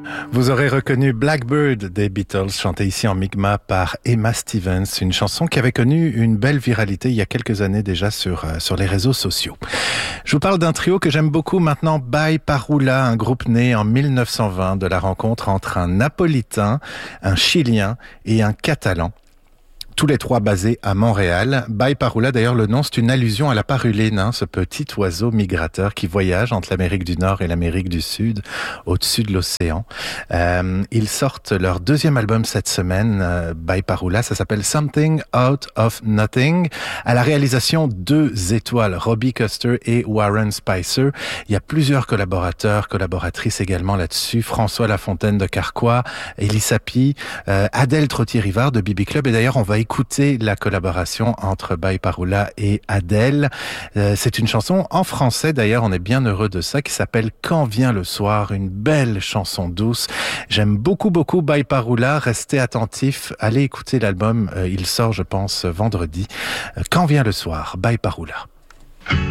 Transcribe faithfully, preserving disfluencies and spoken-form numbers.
Vous aurez reconnu Blackbird des Beatles, chanté ici en Mi'kmaq par Emma Stevens, une chanson qui avait connu une belle viralité il y a quelques années déjà sur, euh, sur les réseaux sociaux. Je vous parle d'un trio que j'aime beaucoup maintenant, By Parula, un groupe né en mille neuf cent vingt de la rencontre entre un Napolitain, un Chilien et un Catalan. Tous les trois basés à Montréal. By Parula, d'ailleurs, le nom, c'est une allusion à la paruline, hein, ce petit oiseau migrateur qui voyage entre l'Amérique du Nord et l'Amérique du Sud, au-dessus de l'océan. Euh, ils sortent leur deuxième album cette semaine, euh, By Parula, ça s'appelle Something Out of Nothing. À la réalisation, deux étoiles, Robbie Custer et Warren Spicer. Il y a plusieurs collaborateurs, collaboratrices également là-dessus. François Lafontaine de Carquois, Elie Sapi, euh, Adèle Trottier-Rivard de B B Club. Et d'ailleurs, on va écouter la collaboration entre By Parula et Adèle. Euh, c'est une chanson en français, d'ailleurs, on est bien heureux de ça, qui s'appelle Quand vient le soir, une belle chanson douce. J'aime beaucoup, beaucoup By Parula. Restez attentifs, allez écouter l'album. Euh, il sort, je pense, vendredi. Euh, Quand vient le soir, By Parula.